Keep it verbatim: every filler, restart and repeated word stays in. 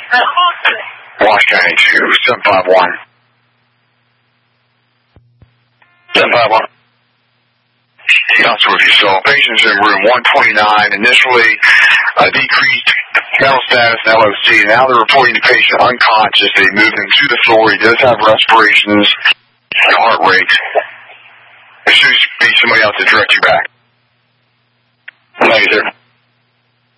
Wash County two, seven five one. seven five one. Council review. So patients in room one twenty-nine, initially uh, decreased mental status in L O C. Now they're reporting the patient unconscious. They moved him to the floor. He does have respirations and heart rate. There should be somebody else to direct you back. Thank you, sir.